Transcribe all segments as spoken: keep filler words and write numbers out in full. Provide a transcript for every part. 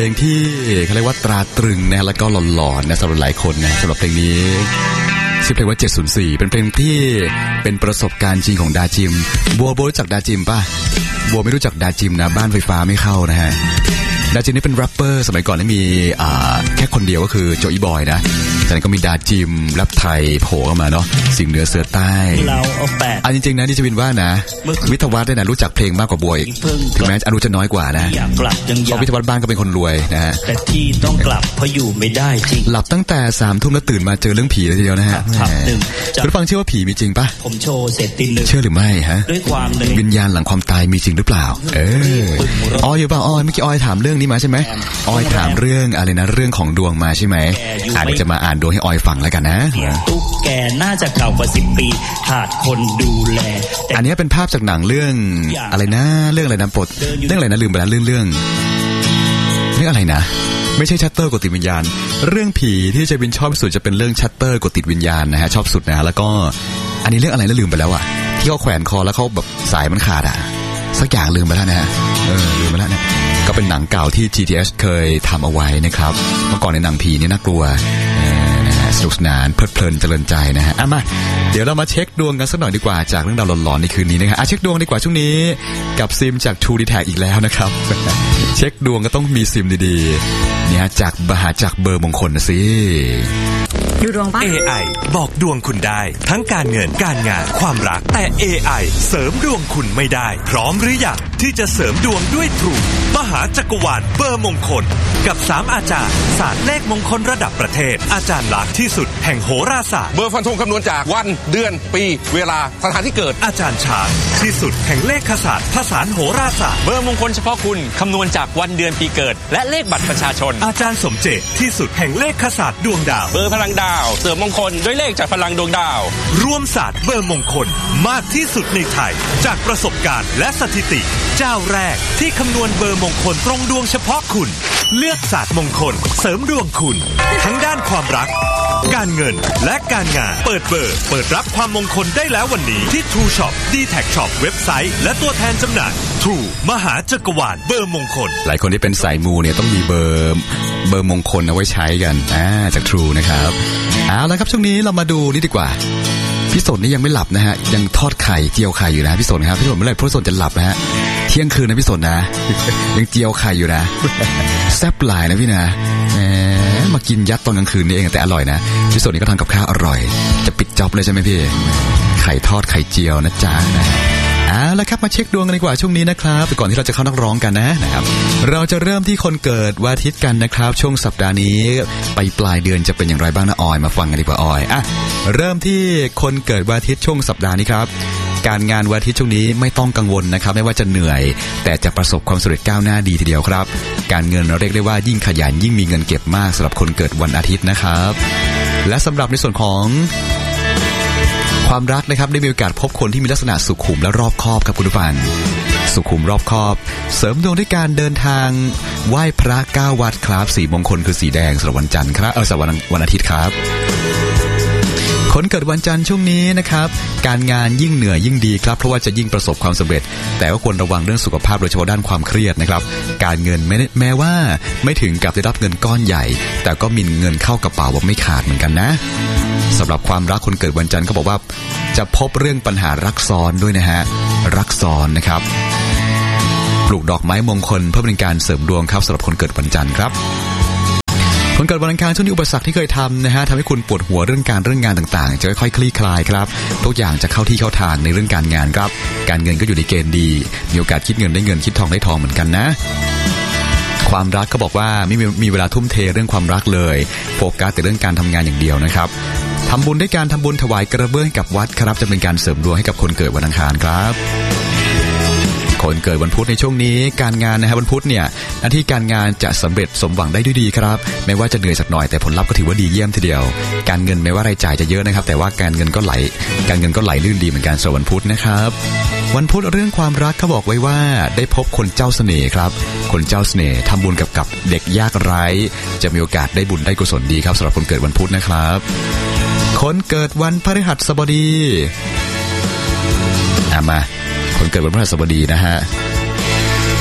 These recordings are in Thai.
เพลงที่เขาเรียกว่าตราตรึงนะแล้วก็หลอนๆนะสำหรับหลายคนนะสำหรับเพลงนี้ชื่อเพลงว่าเจ็ดศูนย์สี่เป็นเพลงที่เป็นประสบการณ์จริงของดาจิมบัวโบรู้จักดาจิมป่ะบัวไม่รู้จักดาจิมนะบ้านไฟฟ้าไม่เข้านะฮะดาจิมนี่เป็นแรปเปอร์สมัยก่อนนี่มีอ่าแค่คนเดียวก็คือโจอีบอยนะจากนั้นก็มีดาจิมแรปไทยโผล่เข้ามาเนาะสิ่งเหนือเสือใต้อันจริงๆนะดิจวินว่านะวิทยาวัฒน์เนี่ยนะรู้จักเพลงมากกว่าบัวอีกถึงแม้อายุจะน้อยกว่านะเพราะวิทยาวัฒน์บ้านก็เป็นคนรวยนะฮะแต่ที่ต้องกลับเพราะอยู่ไม่ได้จริงหลับตั้งแต่สามทุ่มแล้วตื่นมาเจอเรื่องผีเลยทีเดียวนะฮะคุณฟังเชื่อว่าผีมีจริงปะผมโชว์เสร็จตีหนึ่งเชื่อหรือไม่ฮะด้วยความวิญญาณหลังความตายมีจริงหรือเปล่าเออออยอยู่ป่ะออยเมื่อกี้ออยถามเรื่องนี้มาใช่ไหมออยถามเรื่องอะไรนะเรื่องของดวงมาใช่ไหมอาจจะมาอ่านดวงให้ออยฟังแล้วกันนะตุ๊กแกน่าจะเก่ากว่าสิบปีขาดคนดูแลอันนี้เป็นภาพจากหนังเรื่องอะไรนะเรื่องอะไรนะปลดเรื่องอะไรนะลืมไปแล้วเรื่องเรื่องเรื่องอะไรนะไม่ใช่ชัตเตอร์กดติดวิญญาณเรื่องผีที่เจวินชอบสุดจะเป็นเรื่องชัตเตอร์กดติดวิญญาณนะฮะชอบสุดนะแล้วก็อันนี้เรื่องอะไรแล้วลืมไปแล้วอ่ะที่เขาแขวนคอแล้วเขาแบบสายมันขาดอ่ะสักอย่างลืมไปแล้วนะฮะเออลืมไปแล้วนะก็เป็นหนังเก่าที่ จี ที เอช เคยทำเอาไว้นะครับเมื่อก่อนในหนังผีนี่น่ากลัวสนุกสนานเพลิดเพลินเจริญใจนะฮะอ่ะมาเดี๋ยวเรามาเช็คดวงกันสักหน่อยดีกว่าจากเรื่องราวหลอนๆในคืนนี้นะครับอ่ะเช็คดวงดีกว่าช่วงนี้กับซิมจาก True ดี แท็ก อีกแล้วนะครับเช็คดวงก็ต้องมีซิมดีๆเนี่ยจากบหาจากเบอร์มงคลนะสิดูดวงปะเอ ไอ บอกดวงคุณได้ทั้งการเงินการงานความรักแต่ เอ ไอ เสริมดวงคุณไม่ได้พร้อมหรือยังที่จะเสริมดวงด้วย True มหาจักรวาลเบอร์มงคลกับสามอาจารย์ศาสตร์เลขมงคลระดับประเทศอาจารย์หลักที่สุดแห่งโหราศาสตร์เบอร์ฟันธงคำนวณจากวันเดือนปีเวลาสถานที่เกิดอาจารย์ช้างที่สุดแห่งเลขศาสตร์ผสานโหราศาสตร์เบอร์มงคลเฉพาะคุณคำนวณจากวันเดือนปีเกิดและเลขบัตรประชาชนอาจารย์สมเจตที่สุดแห่งเลขศาสตร์ดวงดาวเบอร์พลังดาวเสริมมงคลด้วยเลขจากพลังดวงดาวรวมศาสตร์เบอร์มงคลมากที่สุดในไทยจากประสบการณ์และสถิติเจ้าแรกที่คำนวณเบอร์มงคลตรงดวงเฉพาะคุณเลือกศาสตร์มงคลเสริมดวงคุณทั้งด้านความรักการเงินและการงานเปิดเบอร์เปิดรับความมงคลได้แล้ววันนี้ที่ True Shop ดี แท็ก Shop เว็บไซต์และตัวแทนจำหน่าย True มหาจักรวาลเบอร์มงคลหลายคนที่เป็นสายมูเนี่ยต้องมีเบอร์เบอร์มงคลเอาไว้ใช้กันอ่าจาก True นะครับเอาละครับช่วงนี้เรามาดูนี่ดีกว่าพี่สนนี่ยังไม่หลับนะฮะยังทอดไข่เจียวไข่อยู่นะพี่สนครับพี่สนเมื่อไหร่พี่สนจะหลับนะฮะเที่ยงคืนนะพี่สนนะยังเจียวไข่อยู่นะแซ่บหลายนะพี่นะแหมมากินยัดตอนกลางคืนนี่เองแต่อร่อยนะพี่สนนี่ก็ทำกับข้าวอร่อยจะปิดจ็อบเลยใช่ไหมพี่ไข่ทอดไข่เจียวนะจ๊ะนะเอาละครับมาเช็คดวงกันดีกว่าช่วงนี้นะครับก่อนที่เราจะเข้านักร้องกันนะนะครับเราจะเริ่มที่คนเกิดวันอาทิตย์กันนะครับช่วงสัปดาห์นี้ไปปลายเดือนจะเป็นอย่างไรบ้างนะออยมาฟังกันดีกว่าออยอ่ะเริ่มที่คนเกิดวันอาทิตย์ช่วงสัปดาห์นี้ครับการงานวันอาทิตย์ช่วงนี้ไม่ต้องกังวลนะครับไม่ว่าจะเหนื่อยแต่จะประสบความสำเร็จก้าวหน้าดีทีเดียวครับการเงินเราเรียกได้ว่ายิ่งขยันยิ่งมีเงินเก็บมากสำหรับคนเกิดวันอาทิตย์นะครับและสำหรับในส่วนของความรักนะครับได้มีโอกาสพบคนที่มีลักษณะสุขุมและรอบคอบครับคุณผู้ฟังสุขุมรอบคอบเสริมดวงด้วยการเดินทางไหว้พระเก้าวัดครับสีมงคลคือสีแดงสำหรับวันจันทร์ครับเออสำหรับวันวันอาทิตย์ครับคนเกิดวันจันทร์ช่วงนี้นะครับการงานยิ่งเหนื่อยยิ่งดีครับเพราะว่าจะยิ่งประสบความสำเร็จแต่ก็ควรระวังเรื่องสุขภาพโดยเฉพาะด้านความเครียดนะครับการเงินแม้แม้ว่าไม่ถึงกับได้รับเงินก้อนใหญ่แต่ก็มีเงินเข้ากระเป๋าแบบไม่ขาดเหมือนกันนะสำหรับความรักคนเกิดวันจันทร์เขาบอกว่าจะพบเรื่องปัญหารักซ้อนด้วยนะฮะรักซ้อนนะครับปลูกดอกไม้มงคลเพื่อเป็นการเสริมดวงครับสำหรับคนเกิดวันจันทร์ครับคนเกิดวันอังคารช่วงนี้อุปสรรคที่เคยทำนะฮะทำให้คุณปวดหัวเรื่องการเรื่องงานต่างๆจะค่อยๆคลี่คลายครับทุกอย่างจะเข้าที่เข้าทางในเรื่องการงานครับการเงินก็อยู่ในเกณฑ์ดีมีโอกาสคิดเงินได้เงินคิดทองได้ทองเหมือนกันนะความรักก็บอกว่าไม่มีเวลาทุ่มเทเรื่องความรักเลยโฟกัสแต่เรื่องการทำงานอย่างเดียวนะครับทำบุญด้วยการทำบุญถวายกระเบื้องกับวัดครับจะเป็นการเสริมดวงให้กับคนเกิดวันอังคารครับคนเกิดวันพุธในช่วงนี้การงานนะครับวันพุธเนี่ยหน้าที่การงานจะสำเร็จสมหวังได้ด้วยดีครับแม้ว่าจะเหนื่อยสักหน่อยแต่ผลลัพธ์ก็ถือว่าดีเยี่ยมทีเดียวการเงินแม้ว่ารายจ่ายจะเยอะนะครับแต่ว่าการเงินก็ไหลการเงินก็ไหลลื่นดีเหมือนกันสำหรับวันพุธนะครับวันพุธเรื่องความรักเขาบอกไว้ว่าได้พบคนเจ้าเสน่ห์ครับคนเจ้าเสน่ห์ทำบุญกับกับเด็กยากไร้จะมีโอกาสได้บุญได้กุศลดีครับสำหรับคนเกิดวันพุธนะครับคนเกิดวันพฤหัสบดีอ่ะมาคนเกิดวันพฤหัสบดีนะฮะเขา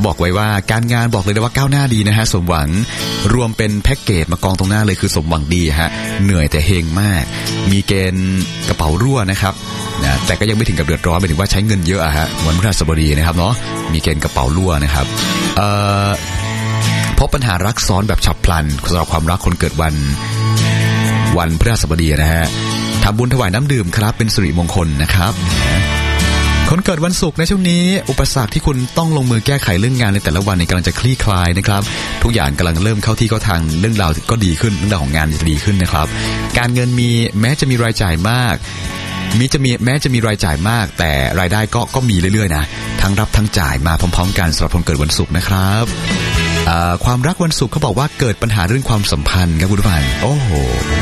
เขาบอกไว้ว่าการงานบอกเลยนะว่าก้าวหน้าดีนะฮะสมหวังรวมเป็นแพ็กเกจมากองตรงหน้าเลยคือสมหวังดีฮะเหนื่อยแต่เฮงมากมีเกณฑ์กระเป๋ารั่วนะครับนะแต่ก็ยังไม่ถึงกับเดือดร้อนหมายถึงว่าใช้เงินเยอะอะฮะวันพฤหัสบดีนะครับเนาะมีเกณฑ์กระเป๋ารั่วนะครับเอ่อพบปัญหารักซ้อนแบบฉับพลันสำหรับความรักคนเกิดวันวันพฤหัสบดีนะฮะทำบุญถวายน้ำดื่มครับเป็นสิริมงคลนะครับคนเกิดวันศุกร์ในช่วงนี้อุปสรรคที่คุณต้องลงมือแก้ไขเรื่องงานในแต่ละวันนี้กำลังจะคลี่คลายนะครับทุกอย่างกำลังเริ่มเข้าที่เข้าทางเรื่องราวก็ดีขึ้นเรื่องราวของงานจะดีขึ้นนะครับการเงินมีแม้จะมีรายจ่ายมากมีจะมีแม้จะมีรายจ่ายมากแต่รายได้ก็ก็มีเรื่อยๆนะทั้งรับทั้งจ่ายมาพร้อมๆกันสำหรับคนเกิดวันศุกร์นะครับความรักวันศุกร์เขาบอกว่าเกิดปัญหาเรื่องความสัมพันธ์ครับคุณผู้ฟังโอ้โห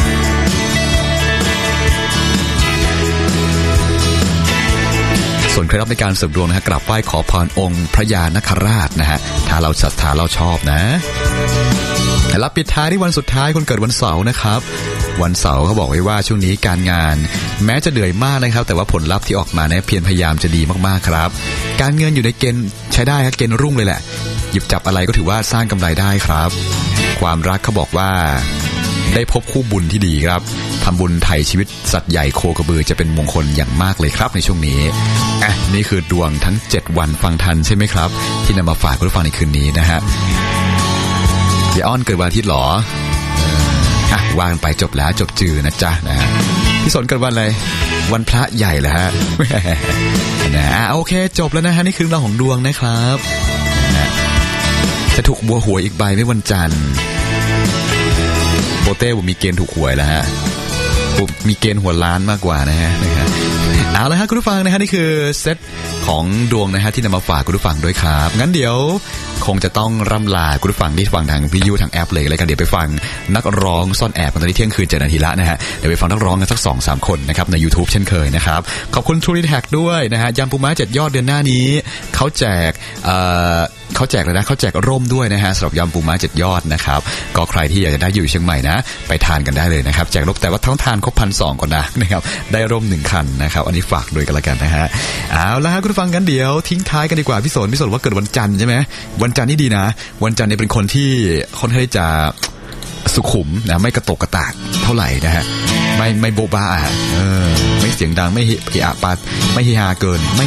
ส่วนเคล็ดลับในการเสริมดวงนะฮะกราบไหว้ขอพรองค์พระยานคราชนะฮะถ้าเราศรัทธาเราชอบนะและปิดท้ายที่วันสุดท้ายคนเกิดวันเสาร์นะครับวันเสาร์เขาบอกไว้ว่าช่วงนี้การงานแม้จะเหนื่อยมากนะครับแต่ว่าผลลัพธ์ที่ออกมาเนี่ยเพียรพยายามจะดีมากๆครับการเงินอยู่ในเกณฑ์ใช้ได้ครับเกณฑ์รุ่งเลยแหละหยิบจับอะไรก็ถือว่าสร้างกำไรได้ครับความรักเขาบอกว่าได้พบคู่บุญที่ดีครับทำบุญไถ่ชีวิตสัตว์ใหญ่โคกระบือจะเป็นมงคลอย่างมากเลยครับในช่วงนี้อ่ะนี่คือดวงทั้งเจ็ดวันฟังทันใช่ไหมครับที่นำมาฝากคุณผู้ฟังในคืนนี้นะฮะเดี๋ยวอ้อนเกิดวันอาทิตย์หรออ่ะวางไปจบแล้วจบจือนะจ๊ะนะฮะพี่สนเกิดวันอะไรวันพระใหญ่เหรอฮะนะโอเคจบแล้วนะฮะนี่คือเรื่องของดวงนะครับนะจะถูกบัวหัวอีกใบไม่วันจันทร์โบเต้ผมมีเกณฑ์ถูกหวยแล้วฮะผมมีเกณฑ์หัวล้านมากกว่านะฮะนะครับเอาละฮะคุณผู้ฟังนะฮะนี่คือเซตของดวงนะฮะที่นำมาฝากคุณผู้ฟังด้วยครับงั้นเดี๋ยวคงจะต้องร่ำลาคุณผู้ฟังที่ฟังทางวิทยุทางแอปเลยแล้วกันเดี๋ยวไปฟังนักร้องซ่อนแอบกันตอนนี้เที่ยงคืนเจ็ดนาทีละนะฮะเดี๋ยวไปฟังนักร้องกันสัก สองสาม คนนะครับใน YouTube เช่นเคยนะครับขอบคุณ True Detect ด้วยนะฮะยำปูม้าเจ็ดยอดเดือนหน้านี้เขาแจกเอ่อเขาแจกเลยนะเขาแจกร่มด้วยนะฮะสำหรับยำปูม้าเจ็ดยอดนะครับก็ใครที่อยากจะได้อยู่เชียงใหม่นะไปทานกันได้เลยนะครับแจกร่มแต่ว่าทั้งทานครบ หนึ่งพันสองร้อย ก่อนนะนะครับได้ร่มหนึ่งคันนะครับอันนี้ฝากด้วยกันละกันนะฮะเอาละฮะคุณผู้ฟังกันเดี๋ยวทิ้งท้ายกันดีกว่าพี่สนพี่สนว่าเกิดวันจันทร์ใช่ไหมวันจันทร์นี่ดีนะวันจันทร์เนี่ยเป็นคนที่ค่อนข้างจะสุขุมนะไม่กระตกกระตากเท่าไหร่นะฮะไม่ไม่โบ๊ะบ้าเออไม่เสียงดังไม่เฮอะปาไม่เฮฮาเกินไม่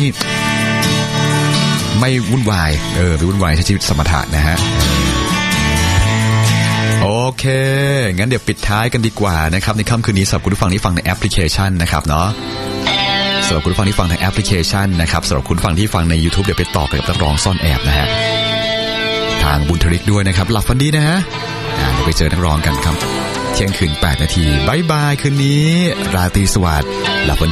ไม่วุ่นวายเออไม่วุ่นวายใช้ชีวิตสมถะนะฮะโอเคงั้นเดี๋ยวปิดท้ายกันดีกว่านะครับในค่ำคืนนี้สำหรับคุณผู้ฟังที่ฟังในแอปพลิเคชันนะครับเนาะสำหรับคุณผู้ฟังที่ฟังทางแอปพลิเคชันนะครับสำหรับคุณผู้ฟังที่ฟังใน YouTube เดี๋ยวไปต่อกับนักร้องซ่อนแอบนะฮะทางบุญทริกด้วยนะครับหลับฝันดีนะฮะเดี๋ยวไปเจอนักร้องกันครับเที่ยงคืนแปดนาทีบ๊ายบายคืนนี้ราตรีสวัสดิ์หลับฝัน